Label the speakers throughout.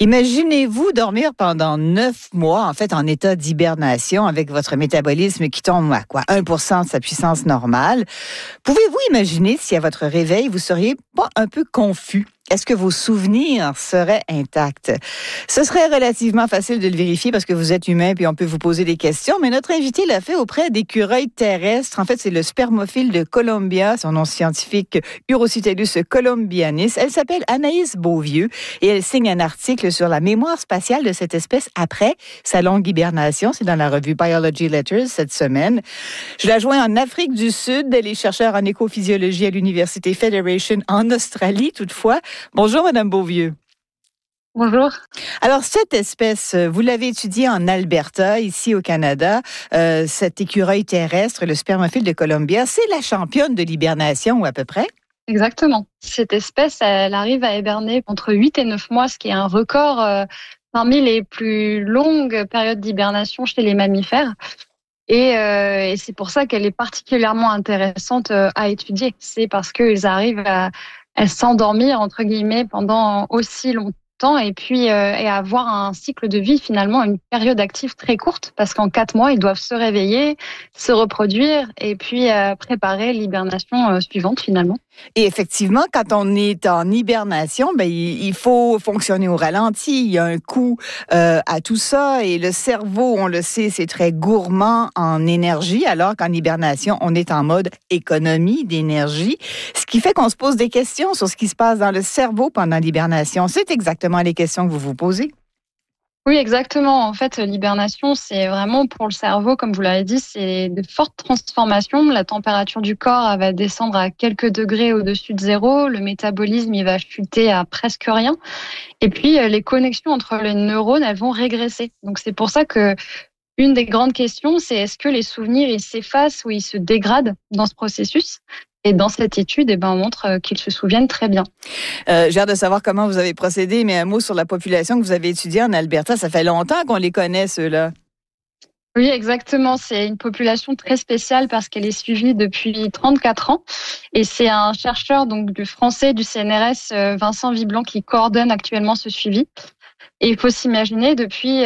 Speaker 1: Imaginez-vous dormir pendant 9 mois, en fait, en état d'hibernation avec votre métabolisme qui tombe à quoi? 1% de sa puissance normale. Pouvez-vous imaginer si à votre réveil, vous seriez pas un peu confus? Est-ce que vos souvenirs seraient intacts? Ce serait relativement facile de le vérifier parce que vous êtes humain puis on peut vous poser des questions, mais notre invité l'a fait auprès d'écureuils terrestres. En fait, c'est le spermophile de Columbia, son nom scientifique Urocitellus columbianus. Elle s'appelle Anaïs Beauvieux et elle signe un article sur la mémoire spatiale de cette espèce après sa longue hibernation. C'est dans la revue Biology Letters cette semaine. Je la joins en Afrique du Sud. Elle est chercheure en écophysiologie à l'Université Federation en Australie, toutefois. Bonjour, Madame Beauvieux.
Speaker 2: Bonjour.
Speaker 1: Alors, cette espèce, vous l'avez étudiée en Alberta, ici au Canada. Cet écureuil terrestre, le spermophile de Columbia, c'est la championne de l'hibernation, ou à peu près?
Speaker 2: Exactement. Cette espèce, elle arrive à hiberner entre 8 et 9 mois, ce qui est un record parmi les plus longues périodes d'hibernation chez les mammifères. Et c'est pour ça qu'elle est particulièrement intéressante à étudier. C'est parce qu'ils arrivent à s'endormir, entre guillemets, pendant aussi longtemps et puis et avoir un cycle de vie, finalement, une période active très courte, parce qu'en 4 mois, ils doivent se réveiller, se reproduire et puis préparer l'hibernation suivante, finalement.
Speaker 1: Et effectivement, quand on est en hibernation, il faut fonctionner au ralenti. Il y a un coût à tout ça. Et le cerveau, on le sait, c'est très gourmand en énergie, alors qu'en hibernation, on est en mode économie d'énergie. Ce qui fait qu'on se pose des questions sur ce qui se passe dans le cerveau pendant l'hibernation. C'est exactement les questions que vous vous posez.
Speaker 2: Oui, exactement. En fait, l'hibernation, c'est vraiment pour le cerveau, comme vous l'avez dit, c'est de fortes transformations. La température du corps, elle va descendre à quelques degrés au-dessus de zéro. Le métabolisme, il va chuter à presque rien. Et puis, les connexions entre les neurones, elles vont régresser. Donc, c'est pour ça que une des grandes questions, c'est est-ce que les souvenirs, ils s'effacent ou ils se dégradent dans ce processus? Et dans cette étude, on montre qu'ils se souviennent très bien.
Speaker 1: J'ai hâte de savoir comment vous avez procédé, mais un mot sur la population que vous avez étudiée en Alberta. Ça fait longtemps qu'on les connaît, ceux-là.
Speaker 2: Oui, exactement. C'est une population très spéciale parce qu'elle est suivie depuis 34 ans. Et c'est un chercheur donc du français du CNRS, Vincent Viblanc, qui coordonne actuellement ce suivi. Et il faut s'imaginer, depuis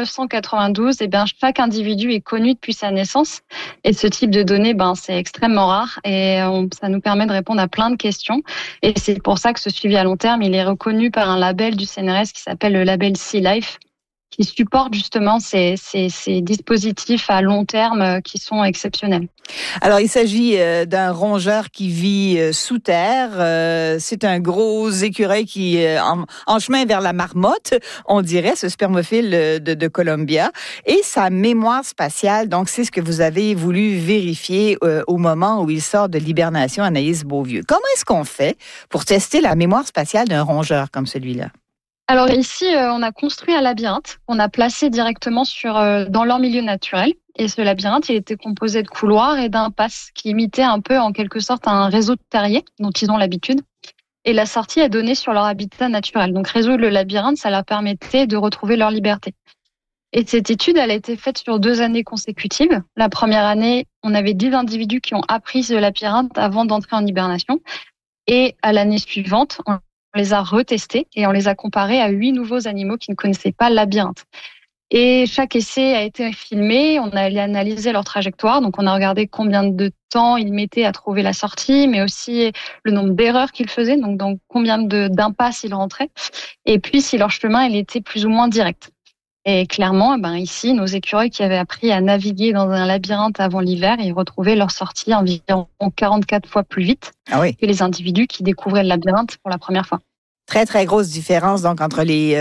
Speaker 2: 1992, chaque individu est connu depuis sa naissance. Et ce type de données, c'est extrêmement rare. Et ça nous permet de répondre à plein de questions. Et c'est pour ça que ce suivi à long terme, il est reconnu par un label du CNRS qui s'appelle le label Sea Life, qui supporte justement ces dispositifs à long terme qui sont exceptionnels.
Speaker 1: Alors, il s'agit d'un rongeur qui vit sous terre. C'est un gros écureuil qui est en chemin vers la marmotte, on dirait, ce spermophile de Columbia. Et sa mémoire spatiale, donc c'est ce que vous avez voulu vérifier au moment où il sort de l'hibernation, Anaïs Beauvieux. Comment est-ce qu'on fait pour tester la mémoire spatiale d'un rongeur comme celui-là?
Speaker 2: Alors ici, on a construit un labyrinthe qu'on a placé directement dans leur milieu naturel. Et ce labyrinthe, il était composé de couloirs et d'impasses qui imitaient un peu, en quelque sorte, un réseau de terriers dont ils ont l'habitude. Et la sortie est donnée sur leur habitat naturel. Donc résoudre le labyrinthe, ça leur permettait de retrouver leur liberté. Et cette étude, elle a été faite sur 2 années consécutives. La première année, on avait 10 individus qui ont appris ce labyrinthe avant d'entrer en hibernation. Et à l'année suivante, on les a retestés et on les a comparés à 8 nouveaux animaux qui ne connaissaient pas le labyrinthe. Et chaque essai a été filmé, on a analysé leur trajectoire, donc on a regardé combien de temps ils mettaient à trouver la sortie, mais aussi le nombre d'erreurs qu'ils faisaient, donc dans combien d'impasses ils rentraient, et puis si leur chemin il était plus ou moins direct. Et clairement, ici, nos écureuils qui avaient appris à naviguer dans un labyrinthe avant l'hiver, ils retrouvaient leur sortie environ 44 fois plus vite que les individus qui découvraient le labyrinthe pour la première fois.
Speaker 1: Très, très grosse différence donc entre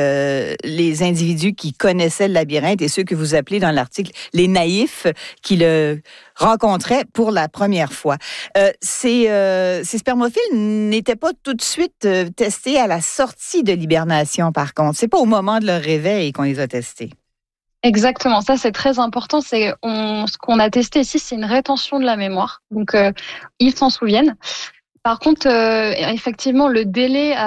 Speaker 1: les individus qui connaissaient le labyrinthe et ceux que vous appelez dans l'article les naïfs qui le rencontraient pour la première fois. Ces spermophiles n'étaient pas tout de suite testés à la sortie de l'hibernation, par contre. C'est pas au moment de leur réveil qu'on les a testés.
Speaker 2: Exactement, ça c'est très important. Ce qu'on a testé ici, c'est une rétention de la mémoire. Donc ils s'en souviennent. Par contre, effectivement, le délai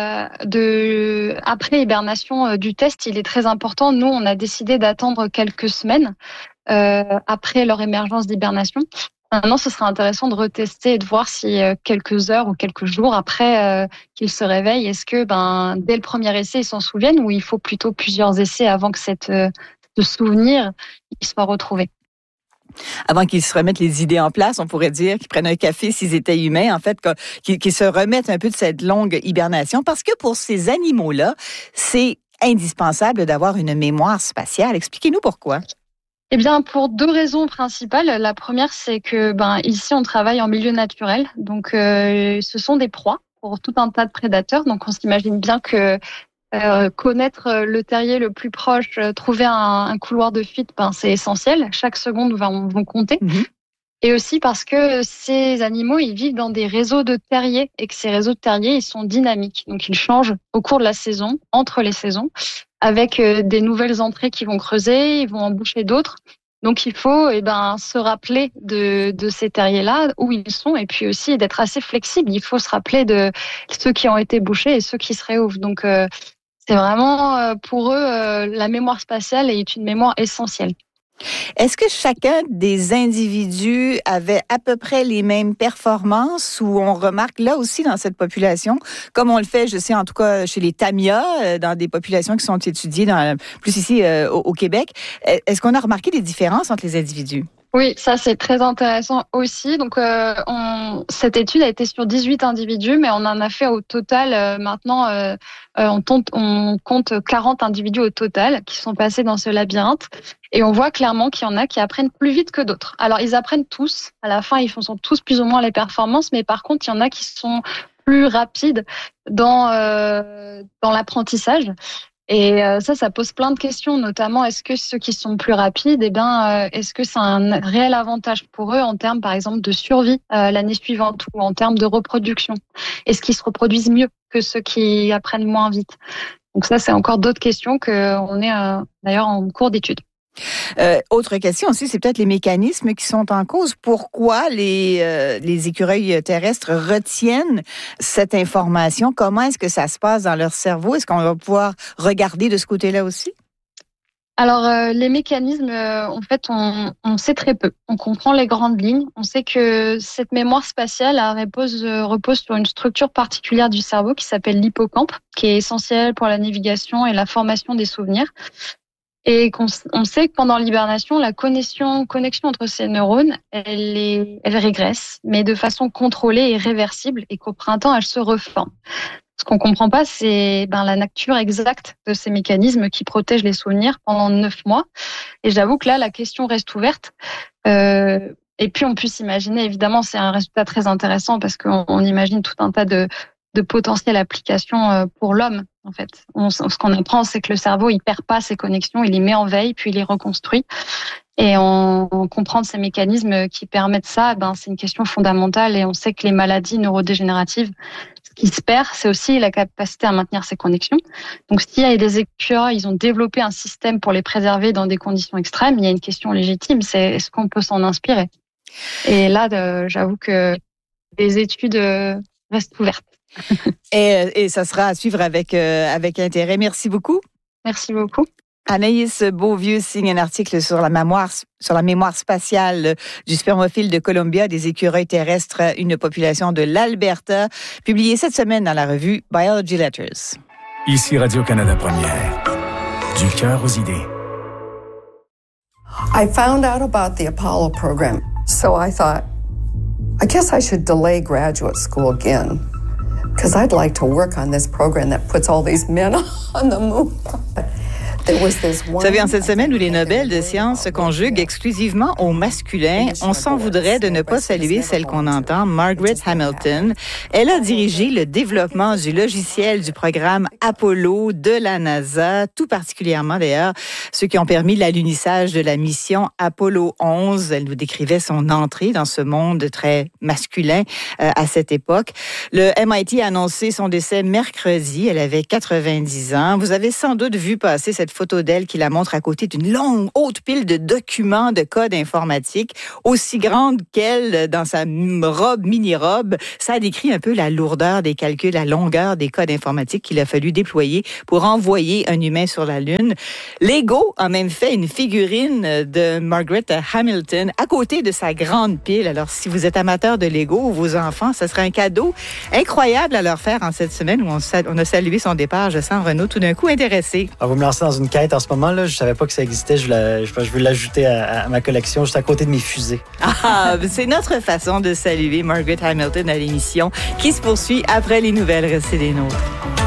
Speaker 2: après hibernation du test, il est très important. Nous, on a décidé d'attendre quelques semaines après leur émergence d'hibernation, Maintenant, ce serait intéressant de retester et de voir si quelques heures ou quelques jours après qu'ils se réveillent, est-ce que dès le premier essai, ils s'en souviennent ou il faut plutôt plusieurs essais avant que ce souvenir il soit retrouvé?
Speaker 1: Avant qu'ils se remettent les idées en place, on pourrait dire qu'ils prennent un café s'ils étaient humains, en fait, qu'ils se remettent un peu de cette longue hibernation. Parce que pour ces animaux-là, c'est indispensable d'avoir une mémoire spatiale. Expliquez-nous pourquoi.
Speaker 2: Eh bien, pour 2 raisons principales. La première, c'est que ici, on travaille en milieu naturel. Donc, ce sont des proies pour tout un tas de prédateurs. Donc, on s'imagine bien que connaître le terrier le plus proche, trouver un couloir de fuite, c'est essentiel. Chaque seconde vont compter.
Speaker 1: Mm-hmm.
Speaker 2: Et aussi parce que ces animaux, ils vivent dans des réseaux de terriers et que ces réseaux de terriers, ils sont dynamiques. Donc, ils changent au cours de la saison, entre les saisons, avec des nouvelles entrées qui vont creuser, ils vont en boucher d'autres. Donc, il faut se rappeler de ces terriers-là, où ils sont, et puis aussi d'être assez flexible. Il faut se rappeler de ceux qui ont été bouchés et ceux qui se réouvrent. Donc, c'est vraiment pour eux, la mémoire spatiale est une mémoire essentielle.
Speaker 1: Est-ce que chacun des individus avait à peu près les mêmes performances ou on remarque là aussi dans cette population, comme on le fait, je sais en tout cas chez les tamias, dans des populations qui sont étudiées plus ici au Québec, est-ce qu'on a remarqué des différences entre les individus?
Speaker 2: Oui, ça c'est très intéressant aussi. Donc cette étude a été sur 18 individus, mais on en a fait au total maintenant, on compte 40 individus au total qui sont passés dans ce labyrinthe. Et on voit clairement qu'il y en a qui apprennent plus vite que d'autres. Alors ils apprennent tous, à la fin ils font tous plus ou moins les performances, mais par contre il y en a qui sont plus rapides dans l'apprentissage. Et ça pose plein de questions, notamment est-ce que ceux qui sont plus rapides, est-ce que c'est un réel avantage pour eux en termes, par exemple, de survie l'année suivante ou en termes de reproduction? Est-ce qu'ils se reproduisent mieux que ceux qui apprennent moins vite? Donc ça, c'est encore d'autres questions qu'on est d'ailleurs en cours d'étude.
Speaker 1: Autre question aussi, c'est peut-être les mécanismes qui sont en cause. Pourquoi les écureuils terrestres retiennent cette information? Comment est-ce que ça se passe dans leur cerveau? Est-ce qu'on va pouvoir regarder de ce côté-là aussi?
Speaker 2: Alors, les mécanismes, en fait, on sait très peu. On comprend les grandes lignes. On sait que cette mémoire spatiale repose sur une structure particulière du cerveau qui s'appelle l'hippocampe, qui est essentielle pour la navigation et la formation des souvenirs. Et on sait que pendant l'hibernation, la connexion entre ces neurones, elle régresse, mais de façon contrôlée et réversible, et qu'au printemps, elle se reforme. Ce qu'on comprend pas, c'est la nature exacte de ces mécanismes qui protègent les souvenirs pendant 9 mois. Et j'avoue que là, la question reste ouverte. Et puis, on peut s'imaginer, évidemment, c'est un résultat très intéressant parce qu'on imagine tout un tas de potentielles applications pour l'homme, en fait. Ce qu'on apprend, c'est que le cerveau, il perd pas ses connexions, il les met en veille, puis il les reconstruit. Et on comprend ces mécanismes qui permettent ça, c'est une question fondamentale. Et on sait que les maladies neurodégénératives, ce qui se perd, c'est aussi la capacité à maintenir ces connexions. Donc, s'il y a des écureuils, ils ont développé un système pour les préserver dans des conditions extrêmes, il y a une question légitime, c'est est-ce qu'on peut s'en inspirer? Et là, j'avoue que les études restent ouvertes.
Speaker 1: Et ça sera à suivre avec intérêt. Merci beaucoup.
Speaker 2: Merci beaucoup.
Speaker 1: Anaïs Beauvieux signe un article sur la mémoire spatiale du spermophile de Columbia, des écureuils terrestres, une population de l'Alberta, publié cette semaine dans la revue Biology Letters.
Speaker 3: Ici Radio-Canada Première. Du cœur aux idées.
Speaker 4: I found out about the Apollo program, so I thought, I guess I should delay graduate school again. Because I'd like to work on this program that puts all these men on the moon.
Speaker 1: Vous savez, en cette semaine où les Nobel de sciences se conjuguent exclusivement au masculin, on s'en voudrait de ne pas saluer celle qu'on entend, Margaret Hamilton. Elle a dirigé le développement du logiciel du programme Apollo de la NASA, tout particulièrement d'ailleurs ceux qui ont permis l'alunissage de la mission Apollo 11. Elle nous décrivait son entrée dans ce monde très masculin à cette époque. Le MIT a annoncé son décès mercredi. Elle avait 90 ans. Vous avez sans doute vu passer cette photo d'elle qui la montre à côté d'une longue, haute pile de documents de code informatique, aussi grande qu'elle dans sa robe, mini-robe. Ça décrit un peu la lourdeur des calculs, la longueur des codes informatiques qu'il a fallu déployer pour envoyer un humain sur la Lune. Lego a même fait une figurine de Margaret Hamilton à côté de sa grande pile. Alors, si vous êtes amateur de Lego ou vos enfants, ce serait un cadeau incroyable à leur faire en cette semaine où on a salué son départ. Je sens Renaud tout d'un coup intéressé.
Speaker 5: Alors, vous me lancez dans une quête en ce moment. Là. Je savais pas que ça existait. Je veux l'ajouter à ma collection juste à côté de mes fusées.
Speaker 1: Ah, c'est notre façon de saluer Margaret Hamilton à l'émission qui se poursuit après les nouvelles. Restez les nôtres.